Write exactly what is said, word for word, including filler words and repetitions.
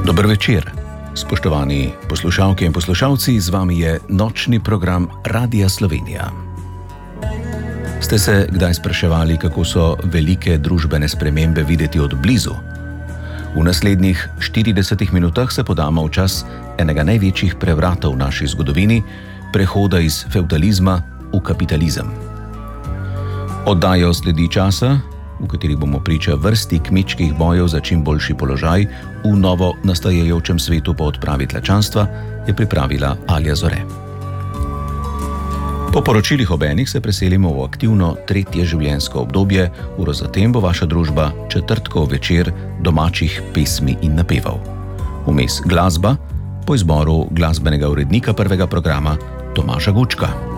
Dober večer, spoštovani poslušalke in poslušalci, z vami je nočni program Radia Slovenija. Ste se kdaj spraševali, kako so velike družbene spremembe videti od blizu? V naslednjih štiridesetih minutah se podamo v čas enega največjih prevratov v naši zgodovini, prehoda iz fevdalizma v kapitalizem. Oddajo sledi časa, v kateri bomo priča vrsti kmečkih bojev za čim boljši položaj v novo nastajajočem svetu po odpravi tlačanstva, je pripravila Alja Zore. Po poročilih ob enih se preselimo v aktivno tretje življenjsko obdobje, uro zatem bo vaša družba četrtkov večer domačih pesmi in napevov. Vmes glasba po izboru glasbenega urednika prvega programa Tomaža Gučka.